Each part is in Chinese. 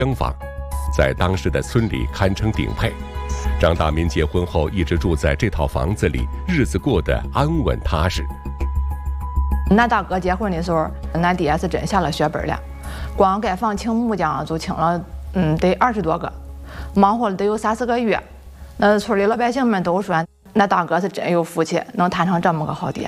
生房，在当时的村里堪称顶配。张大民结婚后一直住在这套房子里，日子过得安稳踏实。 俺大哥结婚的时候，俺爹是真下了血本了，光盖房请木匠就请了得20多个，忙活了得有30个月。那村里老百姓们都说，俺大哥是真有福气，能摊上这么个好爹。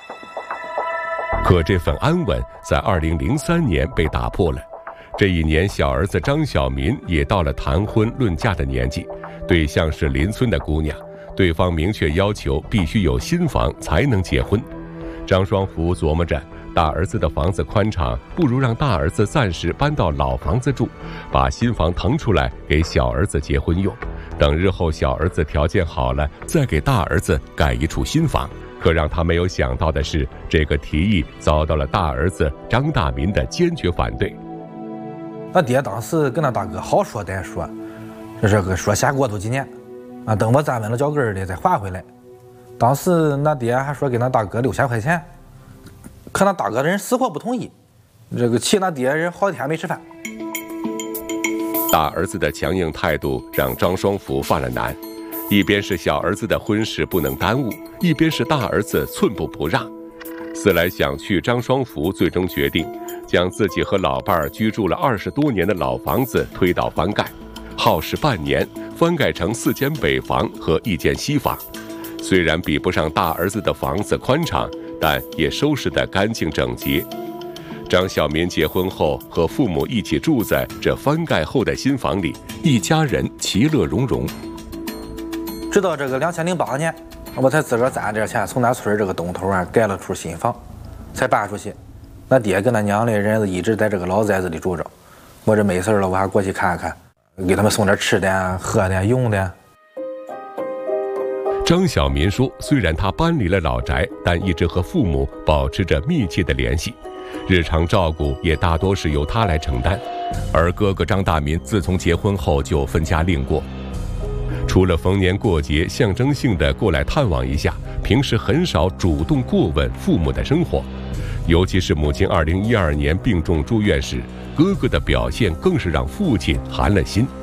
可这份安稳在2003年被打破了。这一年，小儿子张小民也到了谈婚论嫁的年纪，对象是邻村的姑娘，对方明确要求必须有新房才能结婚。张双福琢磨着，大儿子的房子宽敞，不如让大儿子暂时搬到老房子住，把新房腾出来给小儿子结婚用，等日后小儿子条件好了，再给大儿子盖一处新房。可让他没有想到的是，这个提议遭到了大儿子张大民的坚决反对。 俺爹当时跟俺大哥好说歹说，这个说先过头几年，等我站稳了脚跟的再还回来。当时俺爹还说给俺大哥6000块钱，可俺大哥的人死活不同意，这个气俺爹人好几天没吃饭。 大儿子的强硬态度让张双福犯了难，一边是小儿子的婚事不能耽误，一边是大儿子寸步不让。思来想去，张双福最终决定将自己和老伴儿居住了20多年的老房子推倒翻盖，耗时半年翻盖成4间北房和1间西房。虽然比不上大儿子的房子宽敞，但也收拾得干净整洁。张小民结婚后和父母一起住在这翻盖后的新房里，一家人其乐融融。 直到这个2008年，我才自个儿攒点钱，从咱村这个东头盖了处新房，才搬出去。俺爹跟俺娘的人一直在这个老宅子里住着，我这没事了，我还过去看看，给他们送点吃的、喝的、用的。 张小民说，虽然他搬离了老宅，但一直和父母保持着密切的联系，日常照顾也大多是由他来承担。而哥哥张大民自从结婚后就分家另过，除了逢年过节象征性的过来探望一下，平时很少主动过问父母的生活。尤其是母亲2012年病重住院时，哥哥的表现更是让父亲寒了心。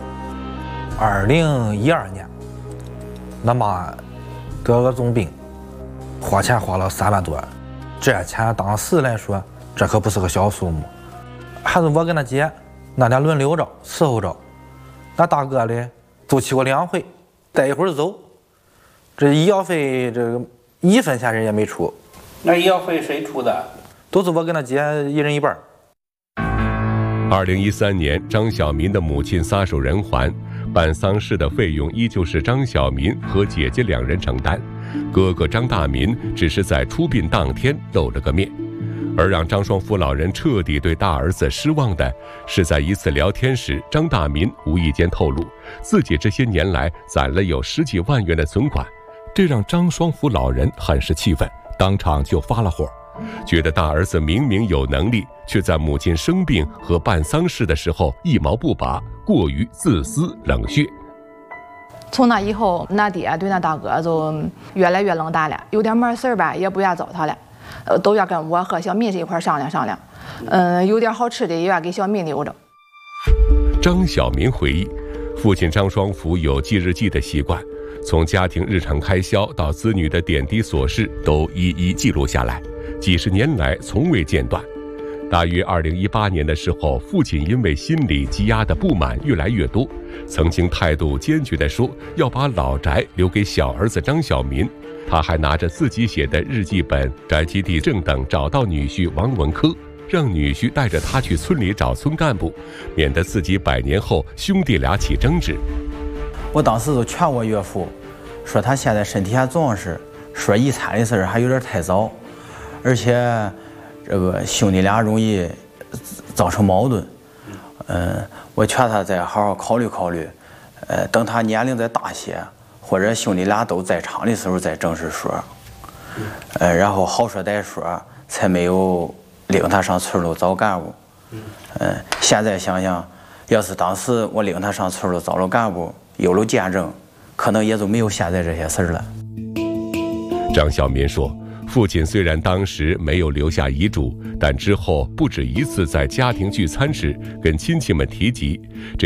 2012年，俺妈得个重病，花钱花了3万多，这钱当时来说，这可不是个小数目。还是我跟俺姐那俩轮流着伺候着，俺大哥的就去过2回，待一会儿走。这医药费这个1分钱人也没出。 那医药费谁出的？ 都是我跟他姐一人一半。 2013年，张小民的母亲撒手人寰，办丧事的费用依旧是张小民和姐姐2人承担，哥哥张大民只是在出殡当天露了个面。而让张双福老人彻底对大儿子失望的是，在一次聊天时，张大民无意间透露自己这些年来攒了有10几万元的存款，这让张双福老人很是气愤，当场就发了火，觉得大儿子明明有能力，却在母亲生病和办丧事的时候一毛不拔，过于自私冷血。 从那以后，俺爹对俺大哥就越来越冷淡了，有点么事儿吧也不愿找他了，都要跟我和小民是一块商量商量。有点好吃的也要给小民留着。 张小民回忆，父亲张双福有记日记的习惯，从家庭日常开销到子女的点滴琐事都一一记录下来，几十年来从未间断。大约2018年的时候，父亲因为心里积压的不满越来越多，曾经态度坚决地说要把老宅留给小儿子张小民。他还拿着自己写的日记本、宅基地证等找到女婿王文科，让女婿带着他去村里找村干部，免得自己100年后兄弟俩起争执。 我当时就劝我岳父，说他现在身体还壮实，说遗产的事还有点太早，而且这个兄弟俩容易造成矛盾。我劝他再好好考虑考虑，等他年龄再大些，或者兄弟俩都在场的时候再正式说。然后好说歹说，才没有领他上村里找干部。现在想想，要是当时我领他上村里找了干部，有了见证，可能也就没有现在这些事儿了。 张小民说，父亲虽然当时没有留下遗嘱，但之后不止一次在家庭聚餐时跟亲戚们提及这